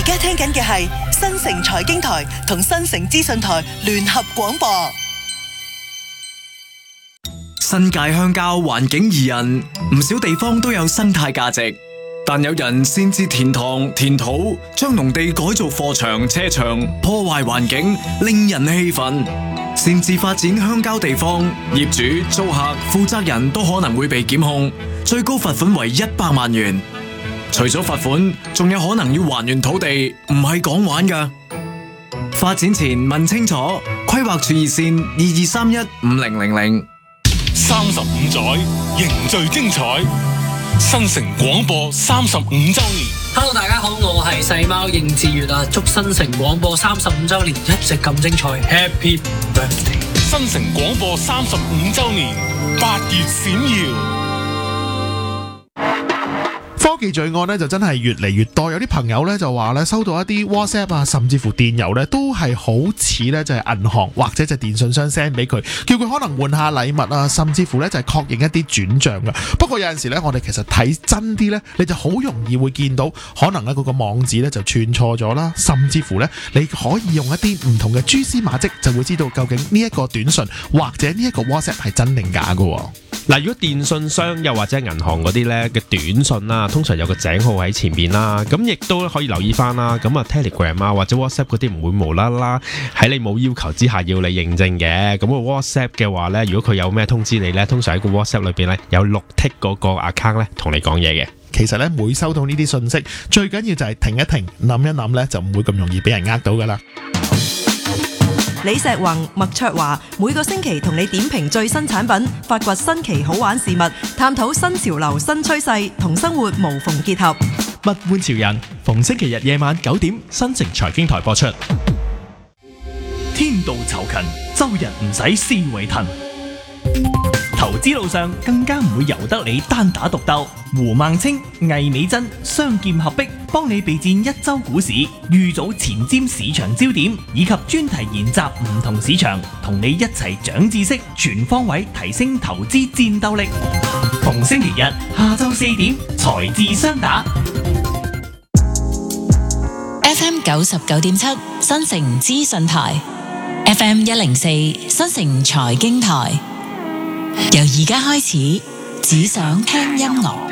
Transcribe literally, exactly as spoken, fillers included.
家聽緊嘅係新城財經台同新城資訊台聯合廣播。 新界鄉郊環境宜人，唔少地方都有生態價值，但有人擅自填塘填土，將農地改造貨場車場，破壞環境，令人氣憤。擅自發展鄉郊地方，業主、租客、負責人都可能會被檢控，最高罰款為一百萬元。除咗罰款，仲有可能要還原土地，唔係講玩㗎。發展前問清楚，規劃處熱線二二三一五零零零。 三十五載凝聚精彩，新城廣播三十五週年。 Hello， 大家好，我係細貓應志月啊！祝新城廣播三十五週年一直咁精彩 ，Happy Birthday！ 新城廣播三十五週年，八月閃耀。 科技罪案咧就真係越嚟越多，有啲朋友咧就話咧收到一啲 WhatsApp 啊，甚至乎電郵咧都係好似咧就係銀行或者就電信商 send 俾佢，叫佢可能換下禮物啊，甚至乎咧就係確認一啲轉賬噶。不過有陣時咧，我哋其實睇真啲咧，你就好容易會見到可能咧嗰個網址咧就串錯咗啦，甚至乎咧你可以用一啲唔同嘅蛛絲馬跡，就會知道究竟呢一個短信或者呢一個 WhatsApp 係真定假噶。 嗱，如果電信商又或者銀行嗰啲咧嘅短信啦，通常有個井號喺前邊啦，咁亦都可以留意翻啦。咁啊 Telegram 啊或者 WhatsApp 嗰啲唔會無啦啦喺你冇要求之下要你認證嘅。咁個 WhatsApp 嘅話咧，如果佢有咩通知你咧，通常喺個 WhatsApp 裏邊咧有綠剔嗰個 account 咧同你講嘢嘅。 其實咧每收到呢啲信息，最緊要就係停一停，諗一諗咧，就唔會咁容易俾人呃到噶啦。 李石宏、麥卓華每個星期同你點評最新產品，發掘新奇好玩事物，探討新潮流新趨勢，同生活無縫結合。 物玩潮人，逢星期日夜晚九點，新城財經台播出。天道酬勤，周日唔使思維騰。投資路上更加唔會由得你單打獨鬥，胡孟青、魏美珍雙劍合璧，幫你備戰一周股市，預早前瞻市場焦點，以及專題研習唔同市場，同你一齊長知識，全方位提升投資戰鬥力。逢星期日下晝四點，財智雙打。 F M 九十九點七新城資訊台 ，F M 一零四新城財經台。由而家開始，只想聽音樂。